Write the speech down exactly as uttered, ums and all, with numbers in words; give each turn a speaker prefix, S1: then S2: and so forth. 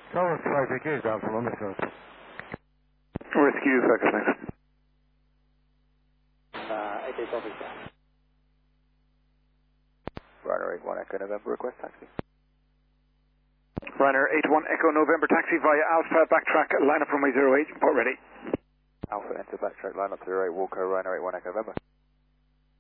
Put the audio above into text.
S1: Tower five A K down from London.
S2: Rescue, focus next.
S3: Uh, eight eight copy.
S4: Runner eight one Echo November, request taxi.
S2: Runner eight one Echo November, taxi via Alpha, backtrack, line up runway zero eight, port ready.
S4: Alpha, enter backtrack, line up zero eight, Walco, runner eight one Echo November.